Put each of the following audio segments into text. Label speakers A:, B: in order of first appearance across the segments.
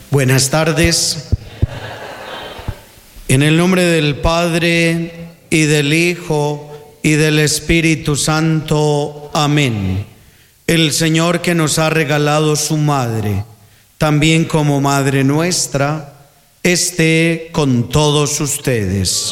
A: Buenas tardes. En el nombre del Padre, y del Hijo, y del Espíritu Santo. Amén. El Señor, que nos ha regalado su Madre, también como Madre nuestra, esté con todos ustedes.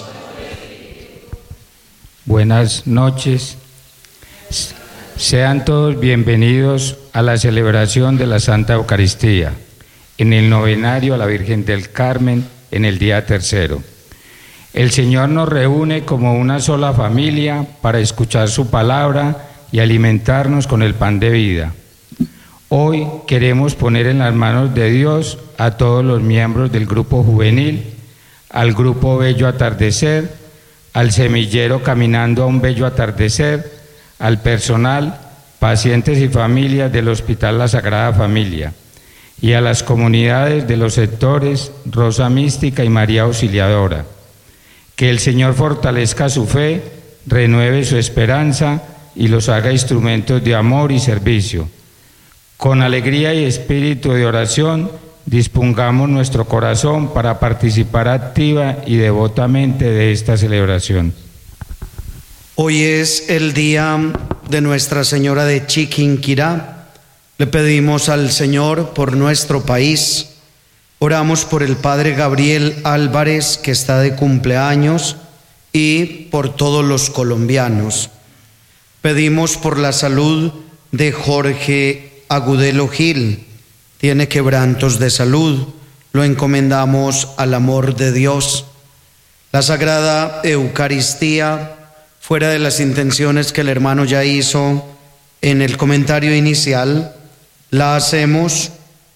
B: Buenas noches. Sean todos bienvenidos a la celebración de la Santa Eucaristía, en el novenario a la Virgen del Carmen, en el día tercero. El Señor nos reúne como una sola familia para escuchar su palabra y alimentarnos con el pan de vida. Hoy queremos poner en las manos de Dios a todos los miembros del grupo juvenil, al grupo Bello Atardecer, al semillero Caminando a un Bello Atardecer, al personal, pacientes y familias del Hospital La Sagrada Familia, y a las comunidades de los sectores Rosa Mística y María Auxiliadora. Que el Señor fortalezca su fe, renueve su esperanza y los haga instrumentos de amor y servicio. Con alegría y espíritu de oración, dispongamos nuestro corazón para participar activa y devotamente de esta celebración.
A: Hoy es el día de Nuestra Señora de Chiquinquirá. Le pedimos al Señor por nuestro país. Oramos por el Padre Gabriel Álvarez, que está de cumpleaños, y por todos los colombianos. Pedimos por la salud de Jorge Agudelo Gil. Tiene quebrantos de salud. Lo encomendamos al amor de Dios. La Sagrada Eucaristía, fuera de las intenciones que el hermano ya hizo en el comentario inicial, la hacemos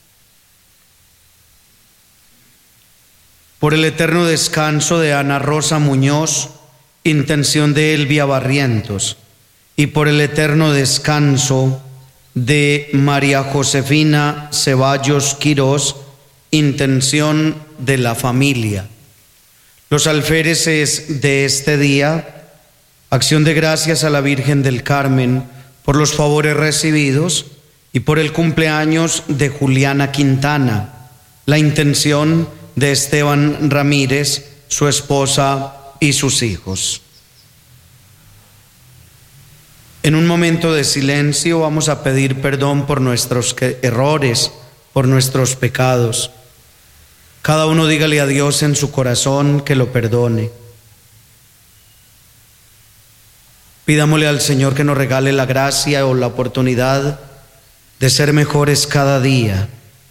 A: por el eterno descanso de Ana Rosa Muñoz, intención de Elvia Barrientos, y por el eterno descanso de María Josefina Ceballos Quirós, intención de la familia. Los alféreces de este día: acción de gracias a la Virgen del Carmen por los favores recibidos y por el cumpleaños de Juliana Quintana, la intención de Esteban Ramírez, su esposa y sus hijos. En un momento de silencio vamos a pedir perdón por nuestros errores, por nuestros pecados. Cada uno dígale a Dios en su corazón que lo perdone. Pidámosle al Señor que nos regale la gracia o la oportunidad de ser mejores cada día.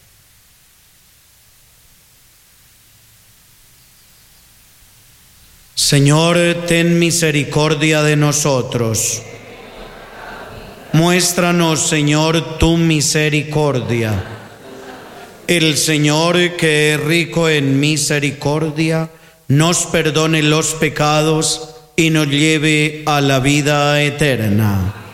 A: Señor, ten misericordia de nosotros. Muéstranos, Señor, tu misericordia. El Señor, que es rico en misericordia, nos perdone los pecados y nos lleve a la vida eterna.